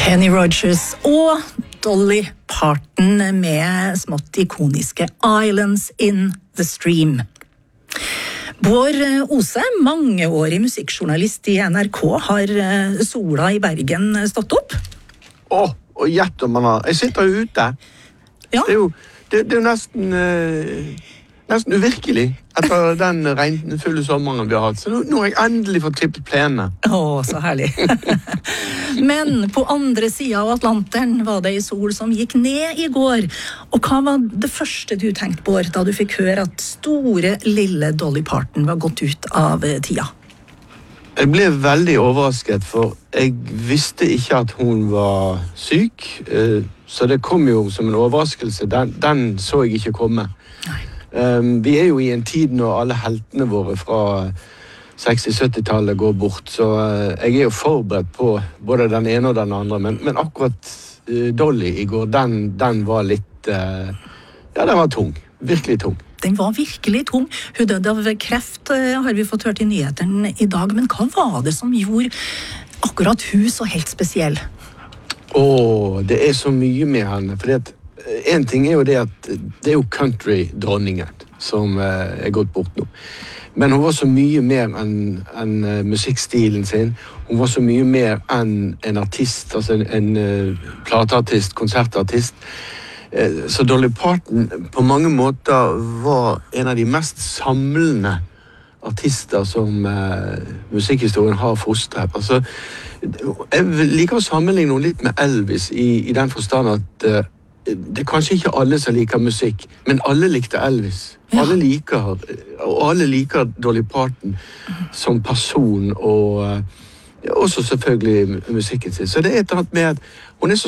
Kenny Rogers og Dolly Parton med smått ikoniske Islands in the Stream. Bård Ose, mangeårig musikkjournalist i NRK, har sola i Bergen stått opp? Og gjett om man har. Jeg sitter jo ute. Ja. Det er jo nesten uvirkelig etter den regnfulle sommeren vi har hatt. Så nå har jeg endelig fått klippet plenene. Så herlig. Men på andre siden av Atlanteren var det en sol som gikk ned i går. Og hva var det første du tenkte på da du fikk høre at store, lille Dolly Parton var gått ut av tida? Jeg ble veldig overrasket, for jeg visste ikke at hun var syk. Så det kom jo som en overraskelse. Den så jeg ikke komme. Nei. Vi er jo i en tid når alle heltene våre fra 60-70-tallet går bort, så jeg er jo forberedt på både den ene og den andre, men akkurat Dolly i går, den var litt, den var tung, virkelig tung. Den var virkelig tung. Hun døde av kreft, har vi fått hørt i nyhetene i dag, men hva var det som gjorde akkurat hun så helt spesiell? Det er så mye med henne, fordi at en ting er jo det at det er jo country-dronningen som er gått bort nå. Men hun var så mye mer enn musikkstilen sin. Hun var så mye mer enn en artist, altså en plateartist, konsertartist. Så Dolly Parton på mange måter var en av de mest samlende artister som musikkhistorien har fostret. Altså, jeg liker å sammenligne henne litt med Elvis i den forstand at det er kanskje ikke alle som liker musikk, men alle likte Elvis. Ja. Alle liker Dolly Parton som person, og også selvfølgelig musikken sin. Så det er et eller annet med at hun er så